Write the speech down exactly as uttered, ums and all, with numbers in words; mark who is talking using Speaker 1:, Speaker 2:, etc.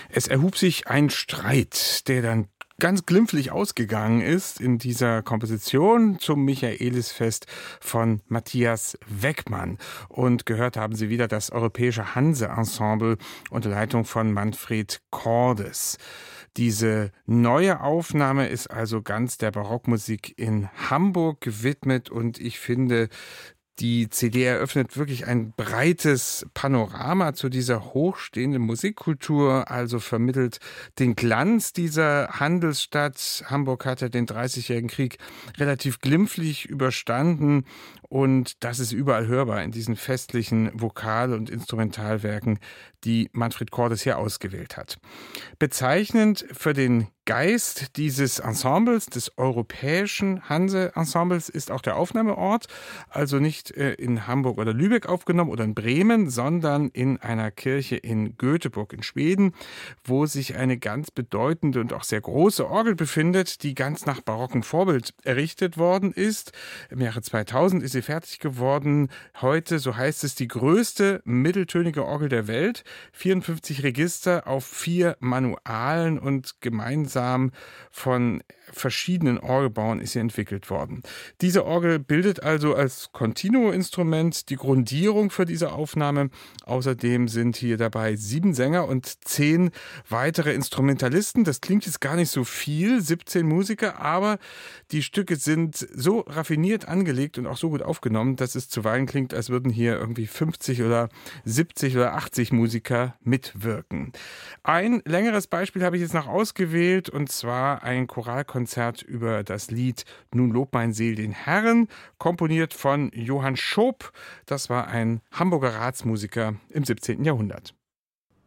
Speaker 1: Es erhub sich ein Streit, der dann ganz glimpflich ausgegangen ist in dieser Komposition zum Michaelisfest von Matthias Weckmann. Und gehört haben Sie wieder das Europäische Hanse-Ensemble unter Leitung von Manfred Cordes. Diese neue Aufnahme ist also ganz der Barockmusik in Hamburg gewidmet und ich finde, die C D eröffnet wirklich ein breites Panorama zu dieser hochstehenden Musikkultur, also vermittelt den Glanz dieser Handelsstadt. Hamburg hatte den Dreißigjährigen Krieg relativ glimpflich überstanden und das ist überall hörbar in diesen festlichen Vokal- und Instrumentalwerken, die Manfred Cordes hier ausgewählt hat. Bezeichnend für den Geist dieses Ensembles, des europäischen Hanse-Ensembles, ist auch der Aufnahmeort, also nicht äh, in Hamburg oder Lübeck aufgenommen oder in Bremen, sondern in einer Kirche in Göteborg in Schweden, wo sich eine ganz bedeutende und auch sehr große Orgel befindet, die ganz nach barockem Vorbild errichtet worden ist. Im Jahre zweitausend ist sie fertig geworden. Heute, so heißt es, die größte mitteltönige Orgel der Welt. vierundfünfzig Register auf vier Manualen und gemeinsam von verschiedenen Orgelbauern ist sie entwickelt worden. Diese Orgel bildet also als Continuo-Instrument die Grundierung für diese Aufnahme. Außerdem sind hier dabei sieben Sänger und zehn weitere Instrumentalisten. Das klingt jetzt gar nicht so viel, siebzehn Musiker, aber die Stücke sind so raffiniert angelegt und auch so gut aufgenommen, dass es zuweilen klingt, als würden hier irgendwie fünfzig oder siebzig oder achtzig Musiker mitwirken. Ein längeres Beispiel habe ich jetzt noch ausgewählt, und zwar ein Choralkonzert über das Lied Nun lobt mein Seel den Herrn, komponiert von Johann Schoop. Das war ein Hamburger Ratsmusiker im siebzehnten Jahrhundert.